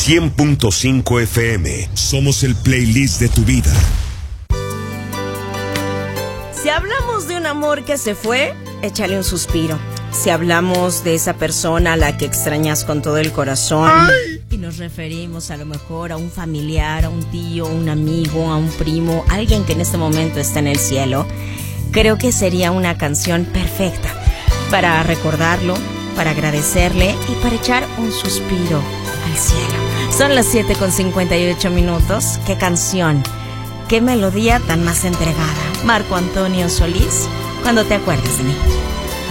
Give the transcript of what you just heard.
100.5 FM. Somos el playlist de tu vida. Si hablamos de un amor que se fue, échale un suspiro. Si hablamos de esa persona a la que extrañas con todo el corazón, y nos referimos a lo mejor a un familiar, a un tío, a un amigo, a un primo, alguien que en este momento está en el cielo, creo que sería una canción perfecta para recordarlo, para agradecerle y para echar un suspiro al cielo. Son las 7:58. ¿Qué canción? ¿Qué melodía tan más entregada? Marco Antonio Solís, Cuando te acuerdes de mí.